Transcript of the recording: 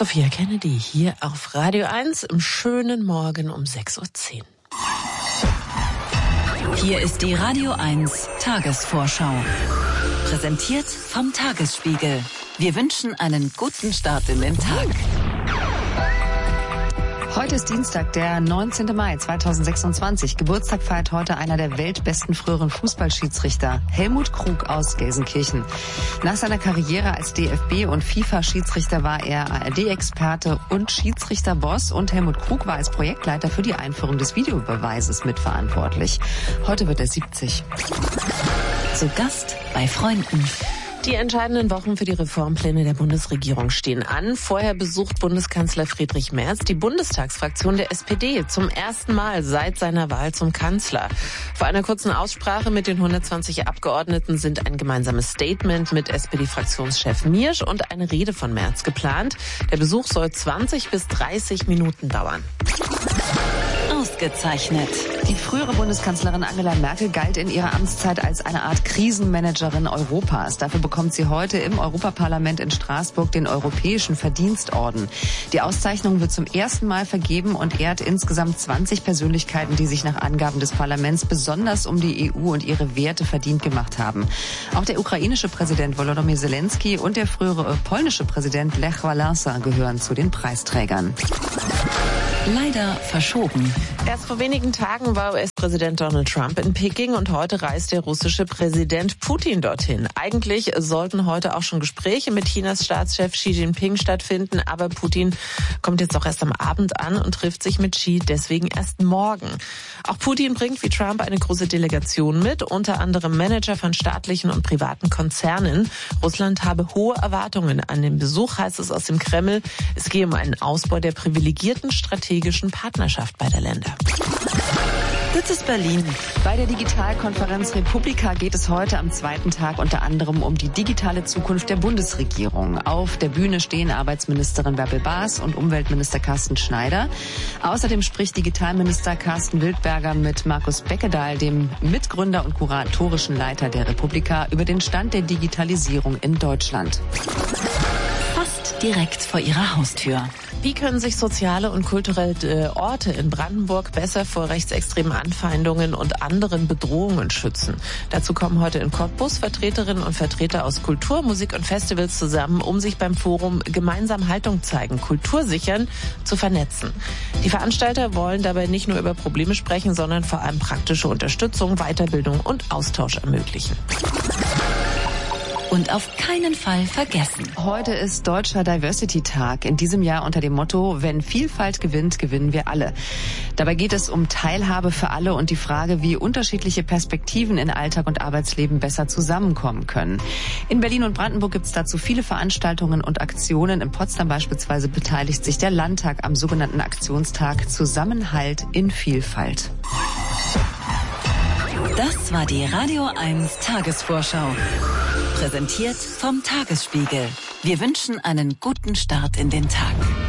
Sophia Kennedy hier auf Radio 1 im schönen Morgen um 6:10 Uhr. Hier ist die Radio 1 Tagesvorschau. Präsentiert vom Tagesspiegel. Wir wünschen einen guten Start in den Tag. Heute ist Dienstag, der 19. Mai 2026. Geburtstag feiert heute einer der weltbesten früheren Fußballschiedsrichter, Helmut Krug aus Gelsenkirchen. Nach seiner Karriere als DFB- und FIFA-Schiedsrichter war er ARD-Experte und Schiedsrichterboss, und Helmut Krug war als Projektleiter für die Einführung des Videobeweises mitverantwortlich. Heute wird er 70. Zu Gast bei Freunden. Die entscheidenden Wochen für die Reformpläne der Bundesregierung stehen an. Vorher besucht Bundeskanzler Friedrich Merz die Bundestagsfraktion der SPD zum ersten Mal seit seiner Wahl zum Kanzler. Vor einer kurzen Aussprache mit den 120 Abgeordneten sind ein gemeinsames Statement mit SPD-Fraktionschef Miersch und eine Rede von Merz geplant. Der Besuch soll 20 bis 30 Minuten dauern. Ausgezeichnet. Die frühere Bundeskanzlerin Angela Merkel galt in ihrer Amtszeit als eine Art Krisenmanagerin Europas. Dafür bekommt sie heute im Europaparlament in Straßburg den Europäischen Verdienstorden. Die Auszeichnung wird zum ersten Mal vergeben und ehrt insgesamt 20 Persönlichkeiten, die sich nach Angaben des Parlaments besonders um die EU und ihre Werte verdient gemacht haben. Auch der ukrainische Präsident Volodymyr Zelensky und der frühere polnische Präsident Lech Wałęsa gehören zu den Preisträgern. Leider verschoben. Erst vor wenigen Tagen war US-Präsident Donald Trump in Peking und heute reist der russische Präsident Putin dorthin. Eigentlich sollten heute auch schon Gespräche mit Chinas Staatschef Xi Jinping stattfinden, aber Putin kommt jetzt auch erst am Abend an und trifft sich mit Xi deswegen erst morgen. Auch Putin bringt wie Trump eine große Delegation mit, unter anderem Manager von staatlichen und privaten Konzernen. Russland habe hohe Erwartungen an den Besuch, heißt es aus dem Kreml. Es gehe um einen Ausbau der privilegierten strategischen Partnerschaft beider Länder. Das ist Berlin. Bei der Digitalkonferenz Republika geht es heute am zweiten Tag unter anderem um die digitale Zukunft der Bundesregierung. Auf der Bühne stehen Arbeitsministerin Bärbel Baas und Umweltminister Carsten Schneider. Außerdem spricht Digitalminister Carsten Wildberger mit Markus Beckedahl, dem Mitgründer und kuratorischen Leiter der Republika, über den Stand der Digitalisierung in Deutschland. Fast direkt vor ihrer Haustür. Wie können sich soziale und kulturelle Orte in Brandenburg besser vor rechtsextremen Anfeindungen und anderen Bedrohungen schützen? Dazu kommen heute in Cottbus Vertreterinnen und Vertreter aus Kultur, Musik und Festivals zusammen, um sich beim Forum Gemeinsam Haltung zeigen, Kultur sichern zu vernetzen. Die Veranstalter wollen dabei nicht nur über Probleme sprechen, sondern vor allem praktische Unterstützung, Weiterbildung und Austausch ermöglichen. Und auf keinen Fall vergessen. Heute ist Deutscher Diversity-Tag. In diesem Jahr unter dem Motto: Wenn Vielfalt gewinnt, gewinnen wir alle. Dabei geht es um Teilhabe für alle und die Frage, wie unterschiedliche Perspektiven in Alltag und Arbeitsleben besser zusammenkommen können. In Berlin und Brandenburg gibt es dazu viele Veranstaltungen und Aktionen. In Potsdam beispielsweise beteiligt sich der Landtag am sogenannten Aktionstag Zusammenhalt in Vielfalt. Das war die Radio 1 Tagesvorschau. Präsentiert vom Tagesspiegel. Wir wünschen einen guten Start in den Tag.